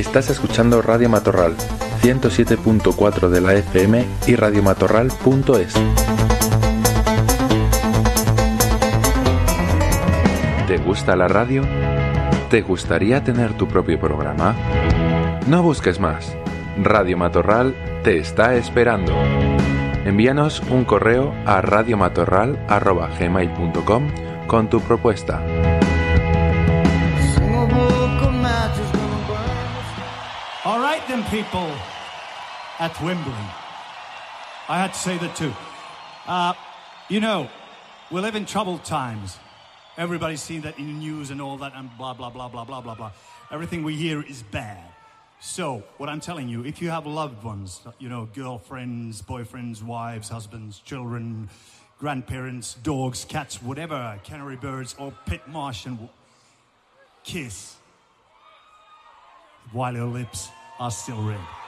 Estás escuchando Radio Matorral, 107.4 de la FM y radiomatorral.es. ¿Te gusta la radio? ¿Te gustaría tener tu propio programa? No busques más. Radio Matorral te está esperando. Envíanos un correo a radiomatorral@gmail.com con tu propuesta. All right then, people at Wembley. I had to say that too. You know, we live in troubled times. Everybody's seen that in the news and all that and blah, blah, blah, blah, blah, blah, blah. Everything we hear is bad. So, what I'm telling you, if you have loved ones, you know, girlfriends, boyfriends, wives, husbands, children, grandparents, dogs, cats, whatever, canary birds, or pet Martian, kiss while your lips are still red.